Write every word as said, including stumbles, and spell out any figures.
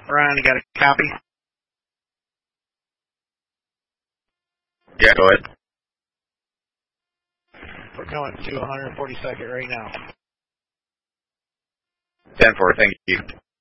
Ron, you got a copy? Yeah, go ahead. We're going to one forty-second right now. ten four, thank you.